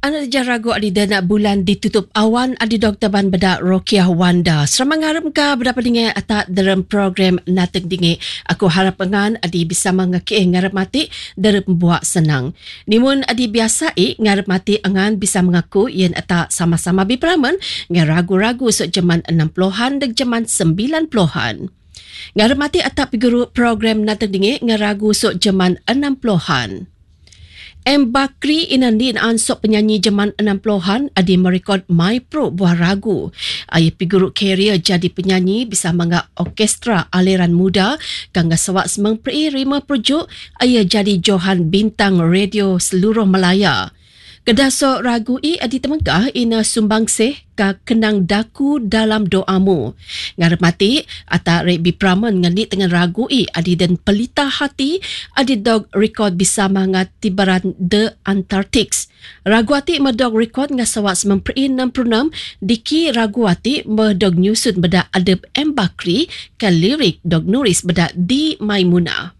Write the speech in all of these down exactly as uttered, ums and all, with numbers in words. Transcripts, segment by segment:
anak jarago adi dana bulan ditutup awan adi Doktor Ban bedak Rokiah Wanda. Seramang ngarem ka berdapat dingai atak dalam program natek dingai. Aku harap pengan adi bisa mengaki ngarep mati dari pembuat senang. Nimun adi biasa i ngarep mati angan bisa mengaku yen atak sama-sama biperaman ngai ragu-ragu sok jaman enam puluhan dan jaman sembilan puluhan. Ngarep mati atak piguru program natek dingai ngai ragu sok jaman enam puluhan. M. Bakri inandi ansok penyanyi zaman enam puluhan adi merekod My Pro buah ragu. Ayah piguruk karier jadi penyanyi bisa mangga orkestra aliran muda kangga sawak semang peri rima projuk ayah jadi johan bintang radio seluruh Malaya. Kedasok ragu i adi temengkah ina sumbangsih ka kenang daku dalam doamu. Ngarep mati atak rek bipraman ngani dengan ragu i adi dan pelita hati adi dog record bisa mangat tibaran The Antarctics. Ragu ati medog record ngasawak sembilan puluh enam puluh enam diki ragu ati medog nyusun bedak adab M. Bakri ke lirik dog nuris bedak Di Maimunah.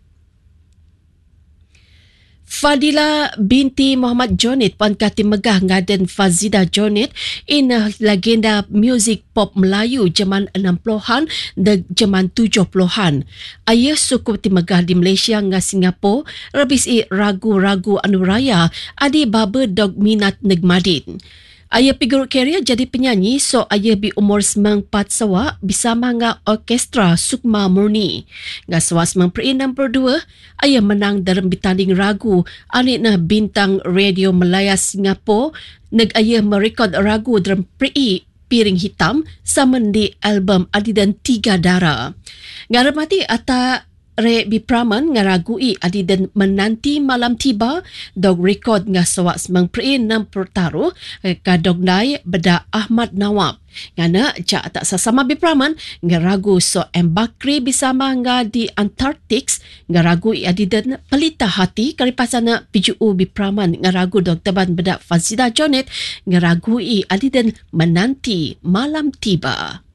Fadila binti Muhammad Jonit Puan Kati Megah ngaden Fazida Jonit ina legenda muzik pop Melayu zaman enam puluhan dan zaman tujuh puluhan. Ayah suku ti Megah di Malaysia nga Singapura rebis i ragu-ragu anu raya adi baba dog minat negmadin. Ayah piguruk karier jadi penyanyi so ayah bi umur sembilan puluh empat sawa bisa mangga orkestra Sukma Murni. Nga sawa sembilan puluh enam puluh dua ayah menang dalam bertanding ragu anik na bintang radio Malaya Singapura neg ayah merekod ragu dalam peri Piring Hitam sama di album Adi dan Tiga Dara. Ngarep mati atak Re Bipraman ngaragui adi dan menanti malam tiba dog record nga sawak semang peri enam pertaruh ka dog nai beda Ahmad Nawab. Ngana cak tak sasama Bipraman ngaragu so M. Bakri bisa mangga di Antarctics ngaragui adi dan pelita hati karipasana piju Bipraman ngaragu Doktor Ban beda Fazida Jonit ngaragui adi dan menanti malam tiba.